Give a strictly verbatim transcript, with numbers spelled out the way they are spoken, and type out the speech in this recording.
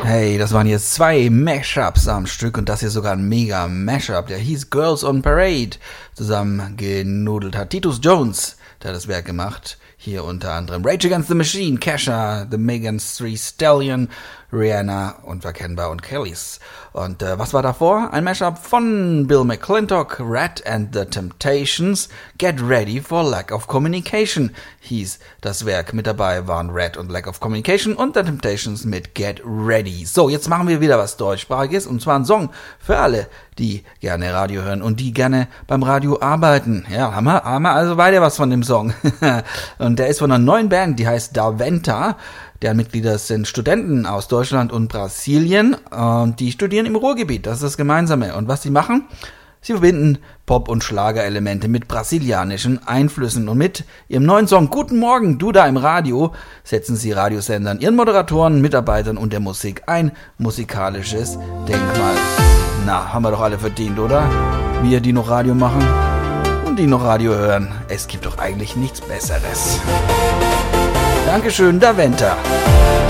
Hey, das waren jetzt zwei Mashups am Stück und das hier sogar ein mega Mashup. Der hieß Girls on Parade. Zusammen genudelt hat Titus Jones, der hat das Werk gemacht. Hier unter anderem Rage Against the Machine, Kesha, The Megan Thee Stallion, Rihanna, unverkennbar und Kellys. Und äh, was war davor? Ein Mashup von Bill McClintock, Rat and the Temptations, Get Ready for Lack of Communication hieß das Werk. Mit dabei waren Rat und Lack of Communication und The Temptations mit Get Ready. So, jetzt machen wir wieder was Deutschsprachiges und zwar ein Song für alle, die gerne Radio hören und die gerne beim Radio arbeiten. Ja, haben wir, haben wir also weiter was von dem Song. Und der ist von einer neuen Band, die heißt Daventa. Deren Mitglieder sind Studenten aus Deutschland und Brasilien und die studieren im Ruhrgebiet. Das ist das Gemeinsame. Und was sie machen? Sie verbinden Pop- und Schlagerelemente mit brasilianischen Einflüssen. Und mit ihrem neuen Song Guten Morgen, du da im Radio, setzen sie Radiosendern, ihren Moderatoren, Mitarbeitern und der Musik ein musikalisches Denkmal. Na, haben wir doch alle verdient, oder? Wir, die noch Radio machen und die noch Radio hören. Es gibt doch eigentlich nichts Besseres. Dankeschön, Daventa.